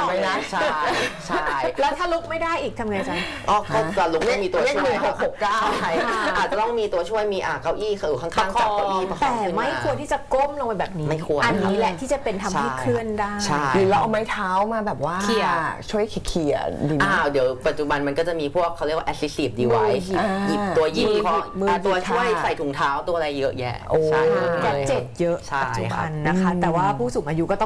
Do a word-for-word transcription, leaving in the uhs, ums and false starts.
ไว้นะใช่ใช่แล้วถ้าลุกไม่ได้อีกทำไงจ๊ะอ๋อก็จะลุกต้องมีตัวช่วยหกหกเก้าใช่อาจจะต้องมีตัวช่วยมีอ่าเก้าอี้คือข้างๆจับเก้าอี้ประคองแต่ไม่ควรที่จะก้มลงไปแบบนี้ไม่ควรอันนี้แหละที่จะเป็นทำให้เคลื่อนได้ใช่หรือเราเอาไม้เท้ามาแบบว่าเขี่ยช่วยเขี่ยดีไหมอ้าวเดี๋ยวปัจจุบันมันก็จะมีพวกเขาเรียกว่า assistive device หยิบตัวหยิบพอตัวช่วยใส่ถุงเท้าตัวอะไรเยอะแยะใช่แกดเจ็ตเยอะปัจจุบันนะคะแต่ว่าผู้สูงอายุก็ต้อง